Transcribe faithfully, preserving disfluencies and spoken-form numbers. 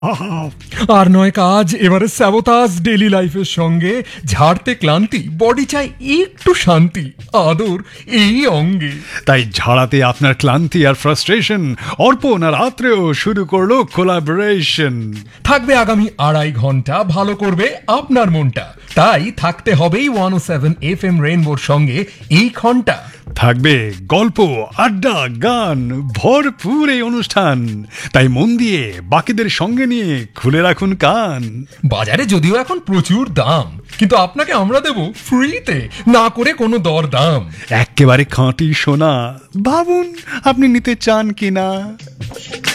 আহা, আর নয় কাজ, এবারে স্যাবোতাজ ডেইলি লাইফের সঙ্গে ঝাড়তে ক্লান্তি, বডি চাই একটু শান্তি, আদর এই অঙ্গে। তাই ঝাড়াতে আপনার ক্লান্তি আর ফ্রাস্ট্রেশন, অর্পণ আর আত্রেও শুরু করলো কোলাবোরেশন। থাকবে আগামী আড়াই ঘন্টা, ভালো করবে আপনার মনটা। তাই থাকতে হবেই ওয়ান ও সেভেন এফ এম রেইনবোর সঙ্গে এই ঘন্টা। থাকবে গল্প, আড্ডা, গান, ভরপুর এই অনুষ্ঠান। তাই মন দিয়ে বাকিদের সঙ্গে নিয়ে খুলে রাখুন কান। বাজারে যদিও এখন প্রচুর দাম, কিন্তু আপনাকে আমরা দেব ফ্রিতে, না করে কোনো দর দাম। একেবারে খাঁটি সোনা, ভাবুন আপনি নিতে চান কিনা।